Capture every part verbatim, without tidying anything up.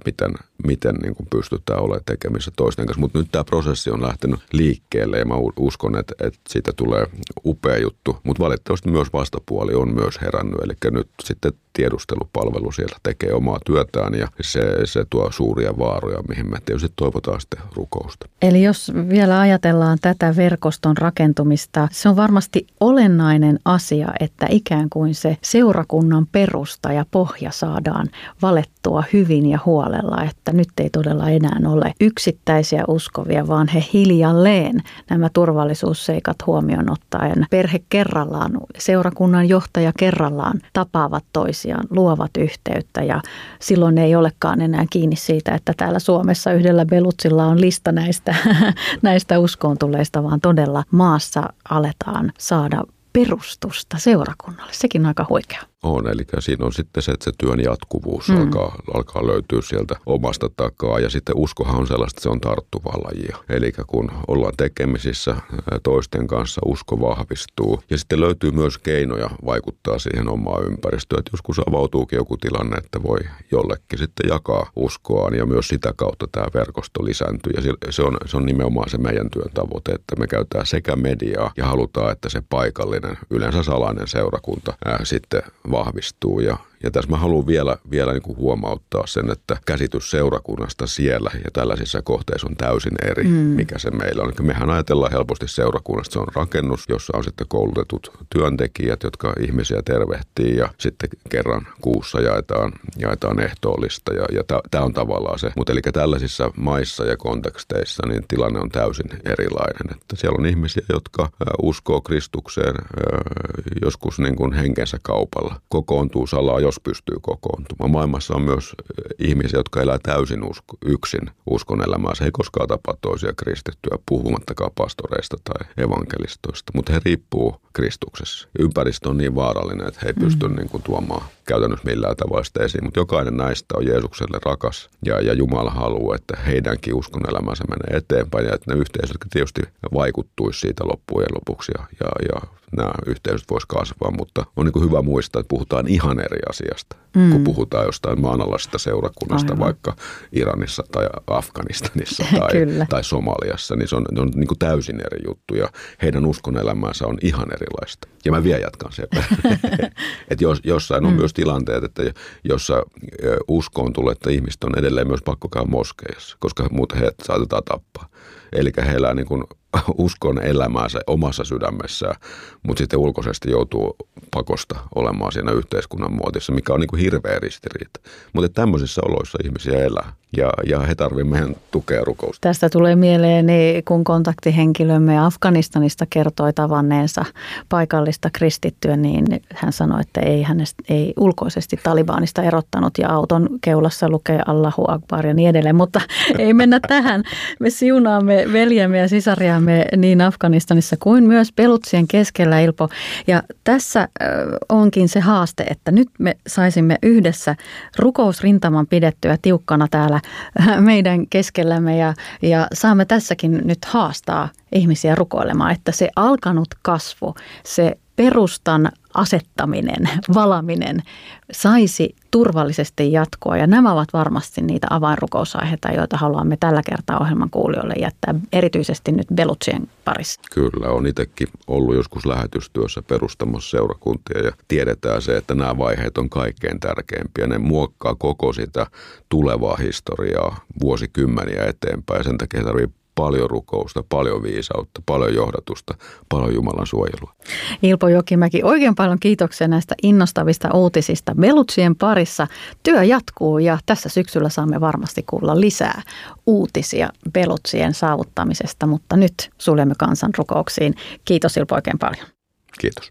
miten, miten niin kuin pystytään olemaan tekemissä toisten kanssa. Mutta nyt tämä prosessi on lähtenyt liikkeelle ja mä uskon, että, että siitä tulee upea juttu. Mutta valitettavasti myös vastapuoli on myös herännyt. Eli nyt sitten tiedustelupalvelu siellä tekee omaa työtään ja se, se tuo suuria vaaroja, mihin me tietysti toivotaan sitten rukousta. Eli jos vielä ajatellaan tätä verkoston rakentumista, se on varmasti olennainen asia, että ikään kuin se seurakunnan perusta ja pohja saadaan valettua hyvin ja huolella, että nyt ei todella enää ole yksittäisiä uskovia, vaan he hiljalleen nämä turvallisuusseikat huomioon ottaen perhe kerrallaan, seurakunnan johtaja kerrallaan tapaavat toisiaan, luovat yhteyttä ja silloin ei olekaan enää kiinni siitä, että täällä Suomessa yhdellä Belutsilla on lista näistä, näistä uskoon tuleista, vaan todella maassa aletaan saada perustusta seurakunnalle. Sekin on aika huikea. On, eli siinä on sitten se, että se työn jatkuvuus mm. alkaa, alkaa löytyä sieltä omasta takaa ja sitten uskohan on sellaista, että se on tarttuvaa lajia. Eli kun ollaan tekemisissä toisten kanssa, usko vahvistuu ja sitten löytyy myös keinoja vaikuttaa siihen omaan ympäristöön. Että joskus avautuukin joku tilanne, että voi jollekin sitten jakaa uskoaan ja myös sitä kautta tämä verkosto lisääntyy ja se on, se on nimenomaan se meidän työn tavoite, että me käytetään sekä mediaa ja halutaan, että se paikallinen, yleensä salainen seurakunta ää, sitten vahvistuu ja, ja tässä mä haluan vielä, vielä niin kuin huomauttaa sen, että käsitys seurakunnasta siellä ja tällaisissa kohteissa on täysin eri, mm. mikä se meillä on. Mehän ajatellaan helposti seurakunnasta, se on rakennus, jossa on sitten koulutetut työntekijät, jotka ihmisiä tervehtii ja sitten kerran kuussa jaetaan, jaetaan ehtoollista ja, ja tämä on tavallaan se. Mutta eli tällaisissa maissa ja konteksteissa niin tilanne on täysin erilainen, että siellä on ihmisiä, jotka uskoo Kristukseen joskus niin kuin henkensä kaupalla, kokoontuu salaa, jos pystyy kokoontumaan. Maailmassa on myös ihmisiä, jotka elää täysin usko, yksin uskon elämää. Se ei koskaan tapaa toisia kristittyjä, puhumattakaan pastoreista tai evankelistoista, mutta he riippuu Kristuksessa. Ympäristö on niin vaarallinen, että he ei pysty mm. niin kuin tuomaan käytännössä millään tavalla sitä esiin, mutta jokainen näistä on Jeesukselle rakas ja, ja Jumala haluaa, että heidänkin uskon elämänsä menee eteenpäin ja että ne yhteisöt tietysti vaikuttuisi siitä loppujen lopuksi ja, ja, ja nämä yhteisöt voisi kasvaa, mutta on niin kuin hyvä muistaa, että puhutaan ihan eri asiasta, mm. kun puhutaan jostain maanalaisesta seurakunnasta, aivan, vaikka Iranissa tai Afganistanissa tai, tai Somaliassa, niin se on, on niin kuin täysin eri juttu ja heidän uskon elämänsä on ihan erilaista. Ja mä vielä jatkan sieltä, että jos, jossain on mm. myös tilanteet, että jossa uskoon tulee, että ihmiset on edelleen myös pakko käydä moskeijassa, koska muuten heidät saatetaan tappaa. Eli he elää niin kuin uskon elämäänsä omassa sydämessään, mutta sitten ulkoisesti joutuu pakosta olemaan siinä yhteiskunnan muotissa, mikä on niin kuin hirveä ristiriita. Mutta tämmöisissä oloissa ihmisiä elää ja, ja he tarvitsevat meidän tukea rukousta. Tästä tulee mieleen, kun kontaktihenkilömme Afganistanista kertoi tavanneensa paikallista kristittyä, niin hän sanoi, että ei hänestä ei ulkoisesti Talibanista erottanut ja auton keulassa lukee Allahu Akbar ja niin edelleen, mutta ei mennä tähän. Me siunaamme veljemme ja sisariamme niin Afganistanissa kuin myös Belutsien keskellä, Ilpo. Ja tässä onkin se haaste, että nyt me saisimme yhdessä rukousrintaman pidettyä tiukkana täällä meidän keskellämme ja, ja saamme tässäkin nyt haastaa ihmisiä rukoilemaan, että se alkanut kasvu, se perustan asettaminen, valaminen saisi turvallisesti jatkoa. Ja nämä ovat varmasti niitä avainrukousaiheita, joita haluamme tällä kertaa ohjelman kuulijoille jättää erityisesti nyt Belutsien parissa. Kyllä, on itsekin ollut joskus lähetystyössä perustamassa seurakuntia ja tiedetään se, että nämä vaiheet on kaikkein tärkeimpiä. Ne muokkaa koko sitä tulevaa historiaa vuosikymmeniä eteenpäin. Sen takia tarvitsee paljon rukousta, paljon viisautta, paljon johdatusta, paljon Jumalan suojelua. Ilpo Jokimäki, oikein paljon kiitoksia näistä innostavista uutisista Belutsien parissa. Työ jatkuu ja tässä syksyllä saamme varmasti kuulla lisää uutisia Belutsien saavuttamisesta, mutta nyt suljemme kansanrukouksiin. Kiitos Ilpo oikein paljon. Kiitos.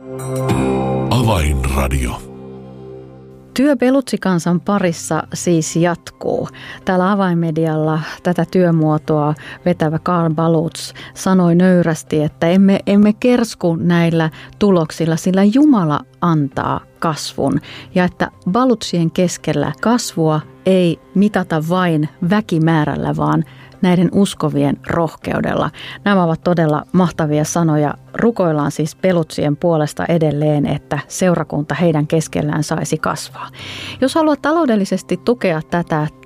Avainradio. Työ Belutsikansan parissa siis jatkuu. Täällä Avainmedialla tätä työmuotoa vetävä Karl Baluts sanoi nöyrästi, että emme, emme kersku näillä tuloksilla, sillä Jumala antaa kasvun. Ja että Balutsien keskellä kasvua ei mitata vain väkimäärällä, vaan näiden uskovien rohkeudella. Nämä ovat todella mahtavia sanoja. Rukoillaan siis Belutsien puolesta edelleen, että seurakunta heidän keskellään saisi kasvaa. Jos haluat taloudellisesti tukea tätä